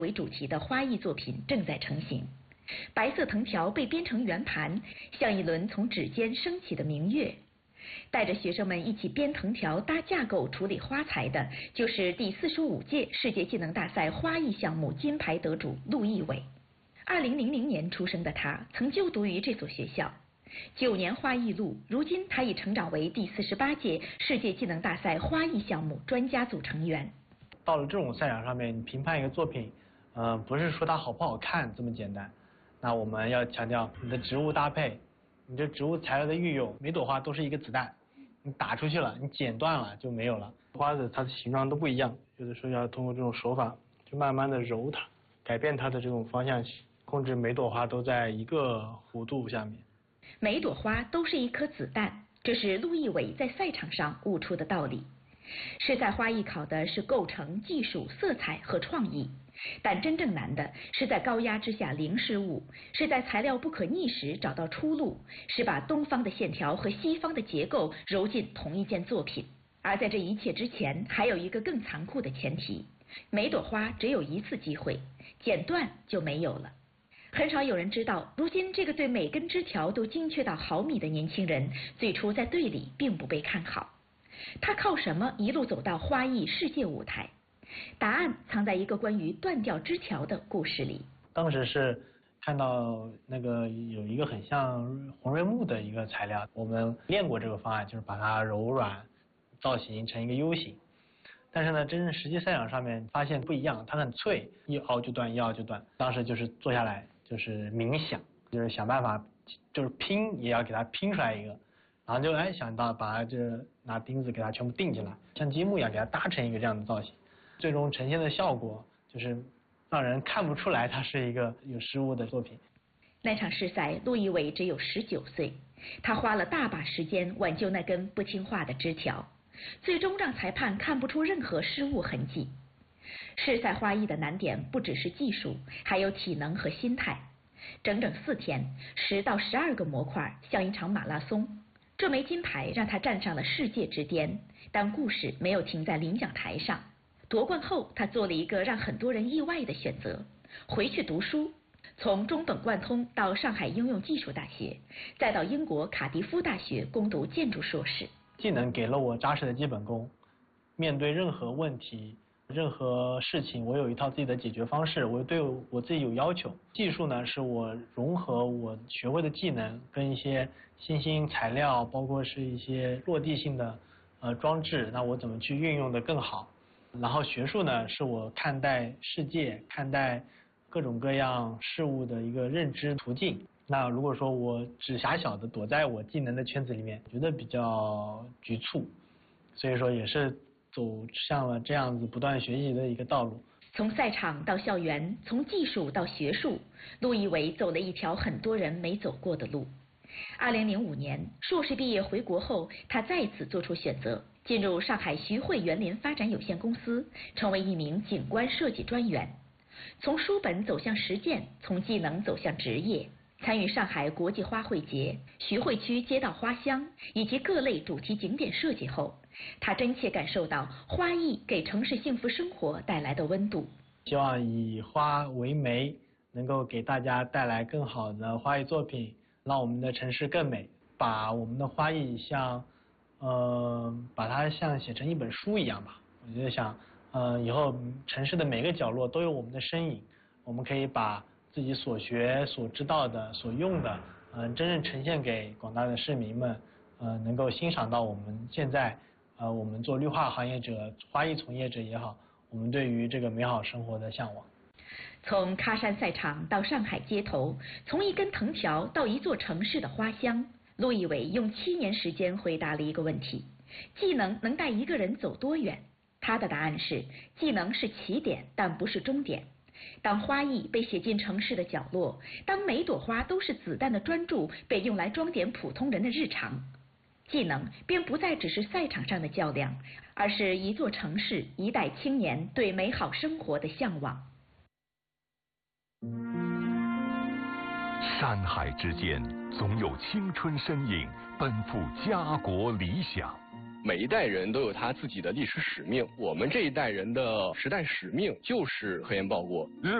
为主题的花艺作品正在成型。白色藤条被编成圆盘，像一轮从指尖升起的明月。带着学生们一起编藤条、搭架构、处理花材的，就是第45届世界技能大赛花艺项目金牌得主陆毅伟。2000年出生的他，曾就读于这所学校。9年花艺路，如今他已成长为第48届世界技能大赛花艺项目专家组成员。 到了这种赛场上面，你评判一个作品，不是说它好不好看这么简单。那我们要强调你的植物搭配，你这植物材料的运用，每朵花都是一个子弹，你打出去了，你剪断了就没有了。花的它的形状都不一样，有的时候要通过这种手法，就慢慢的揉它，改变它的这种方向性，控制每朵花都在一个弧度下面。 每朵花都是一颗子弹，这是陆毅伟在赛场上悟出的道理。世赛花艺考的是构成、技术、色彩和创意，但真正难的是在高压之下零失误，是在材料不可逆时找到出路，是把东方的线条和西方的结构揉进同一件作品。而在这一切之前，还有一个更残酷的前提：每朵花只有一次机会，剪断就没有了。很少有人知道，如今这个对每根枝条都精确到毫米的年轻人，最初在队里并不被看好。他靠什么一路走到花艺世界舞台？答案藏在一个关于断掉枝条的故事里。 当时是看到那个有一个很像红瑞木的一个材料，我们练过这个方案，就是把它柔软造型成一个 U 型。但是呢，真正实际赛场上面发现不一样，它很脆，一凹就断，一凹就断。当时就是坐下来，就是冥想，就是想办法，就是拼也要给它拼出来一个。然后就想到把它这拿钉子给它全部钉起来，像积木一样给它搭成一个这样的造型，最终呈现的效果就是让人看不出来它是一个有失误的作品。 那场试赛，陆毅伟只有19岁，他花了大把时间挽救那根不听话的枝条，最终让裁判看不出任何失误痕迹。试赛花艺的难点不只是技术，还有体能和心态。整整4天，10到12个模块，像一场马拉松。这枚金牌让他站上了世界之巅，但故事没有停在领奖台上。夺冠后，他做了一个让很多人意外的选择：回去读书。从中本贯通到上海应用技术大学，再到英国卡迪夫大学攻读建筑硕士。 技能给了我扎实的基本功，面对任何问题、任何事情，我有一套自己的解决方式，我对我自己有要求。技术呢，是我融合我学会的技能跟一些新兴材料，包括是一些落地性的装置，那我怎么去运用的更好。然后学术呢，是我看待世界、看待各种各样事物的一个认知途径。那如果说我只狭小的躲在我技能的圈子里面，觉得比较局促，所以说也是走向了这样子不断学习的一个道路。 从赛场到校园，从技术到学术，陆毅伟走了一条很多人没走过的路。2005年硕士毕业回国后，他再次做出选择，进入上海徐汇园林发展有限公司，成为一名景观设计专员。从书本走向实践，从技能走向职业，参与上海国际花卉节、徐汇区街道花香以及各类主题景点设计后，他真切感受到花艺给城市幸福生活带来的温度。 希望以花为媒，能够给大家带来更好的花艺作品，让我们的城市更美，把我们的花艺把它像写成一本书一样吧。我就想以后城市的每个角落都有我们的身影，我们可以把自己所学所知道的所用的真正呈现给广大的市民们，能够欣赏到我们现在我们做绿化行业者、花艺从业者也好，我们对于这个美好生活的向往。 从喀山赛场到上海街头，从一根藤条到一座城市的花香，陆毅伟用7年时间回答了一个问题：技能能带一个人走多远？他的答案是，技能是起点，但不是终点。当花艺被写进城市的角落，当每朵花都是子弹的专注被用来装点普通人的日常，技能便不再只是赛场上的较量，而是一座城市、一代青年对美好生活的向往。 山海之间，总有青春身影奔赴家国理想。 每一代人都有他自己的历史使命，我们这一代人的时代使命就是科研报国。